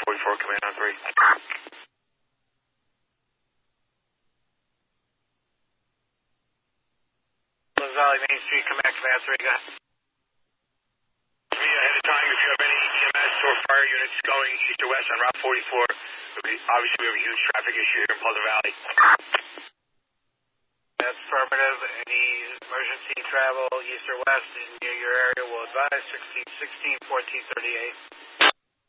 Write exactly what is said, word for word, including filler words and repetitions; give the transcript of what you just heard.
forty-four, command on three. Pleasant Valley, Main Street, command, command three, go ahead. Ahead of time, if you have any E M S or fire units going east or west on Route forty-four, obviously we have a huge traffic issue here in Pleasant Valley. That's affirmative. Any emergency travel east or west in near your area will advise sixteen sixteen, fourteen thirty-eight.